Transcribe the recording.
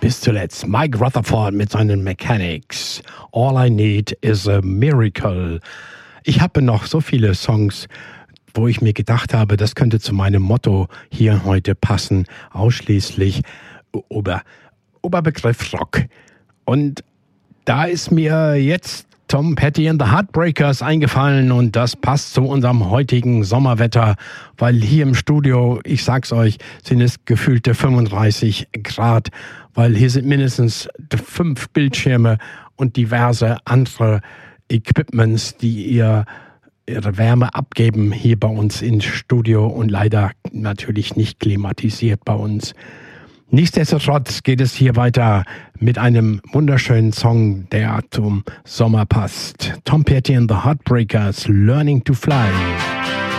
Bis zuletzt Mike Rutherford mit seinen Mechanics. All I Need is a Miracle. Ich habe noch so viele Songs, wo ich mir gedacht habe, das könnte zu meinem Motto hier heute passen. Ausschließlich Oberbegriff Rock. Und da ist mir jetzt Tom Petty and the Heartbreakers eingefallen und das passt zu unserem heutigen Sommerwetter, weil hier im Studio, ich sag's euch, sind es gefühlte 35 Grad, weil hier sind mindestens 5 Bildschirme und diverse andere Equipments, die ihre Wärme abgeben hier bei uns im Studio und leider natürlich nicht klimatisiert bei uns. Nichtsdestotrotz geht es hier weiter mit einem wunderschönen Song, der zum Sommer passt. Tom Petty and the Heartbreakers, Learning to Fly.